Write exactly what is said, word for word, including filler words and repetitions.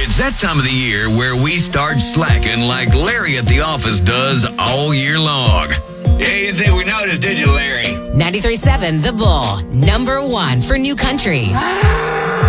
It's that time of the year where we start slacking like Larry at the office does all year long. Yeah, you didn't think we noticed, did you, Larry? ninety-three point seven The Bull, number one for New Country.